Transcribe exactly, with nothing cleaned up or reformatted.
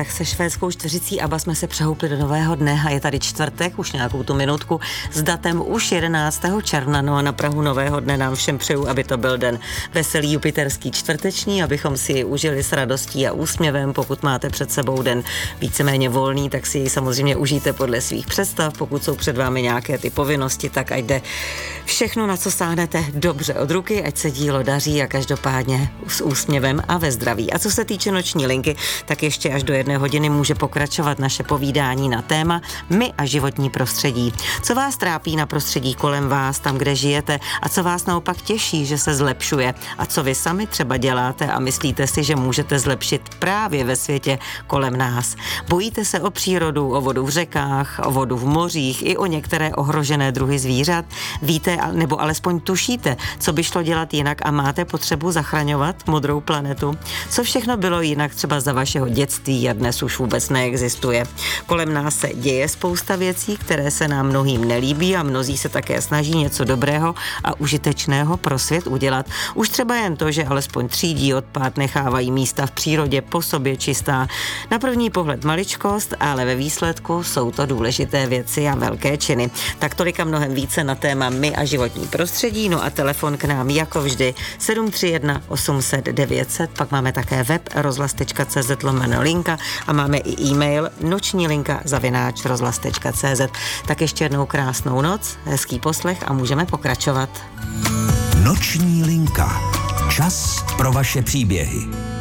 tak se švédskou čtveřicí ABBA jsme se přehoupli do nového dne a je tady čtvrtek, už nějakou tu minutku, s datem už jedenáctého června, no a na prahu nového dne nám všem přeju, aby to byl den veselý jupiterský čtvrteční, abychom si ji užili s radostí a úsměvem. Pokud máte před sebou den víceméně volný, tak si ji samozřejmě užijte podle svých představ. Pokud jsou před vámi nějaké ty povinnosti, tak ať jde všechno, na co sáhnete, dobře od ruky, ať se dílo daří a každopádně s úsměvem a ve zdraví. A co se týče noční linky, tak ještě až do jedné hodiny může pokračovat naše povídání na téma my a životní prostředí. Co vás trápí na prostředí kolem vás, tam, kde žijete, a co vás naopak těší, že se zlepšuje, a co vy sami třeba děláte a myslíte si, že můžete zlepšit právě ve světě kolem nás. Bojíte se o přírodu, o vodu v řekách, o vodu v mořích i o některé ohrožené druhy zvířat? Víte nebo alespoň tušíte, co by šlo dělat jinak a máte potřebu zachraňovat modrou planetu? Co všechno bylo jinak třeba za vašeho dětství a dnes už vůbec neexistuje? Kolem nás se děje spousta věcí, které se nám mnohým nelíbí a mnozí se také snaží něco dobrého a užitečného pro svět udělat. Už třeba jen to, že alespoň třídí odpad, nechávají místa v přírodě po sobě čistá. Na první pohled maličkost, ale ve výsledku jsou to důležité věci a velké činy. Tak tolika mnohem více na téma my a životní prostředí, no a telefon k nám jako vždy sedm tři jedna osm set devět set, pak máme také web rozhlas tečka cé zet lomeno linka a máme i e-mail noční linka zavináč rozhlas tečka cé zet. Tak ještě jednou krásnou noc, hezký poslech a můžeme pokračovat. Noční linka. Čas pro vaše příběhy.